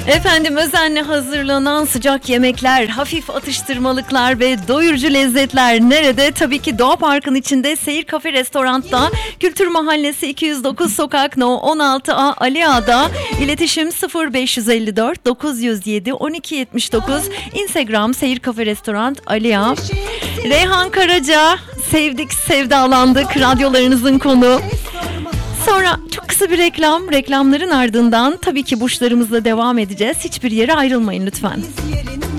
Efendim, özenle hazırlanan sıcak yemekler, hafif atıştırmalıklar ve doyurucu lezzetler nerede? Tabii ki Doğa Parkı'nın içinde Seyir Kafe Restorant'ta, Kültür Mahallesi 209 Sokak No 16A Ali Ağa'da. İletişim 0554 907 1279. Instagram Seyir Kafe Restorant Ali Ağa. Reyhan Karaca, sevdik sevdalandık, radyolarınızın konu. Sonra çok kısa bir reklamların ardından tabii ki burçlarımızla devam edeceğiz. Hiçbir yere ayrılmayın lütfen.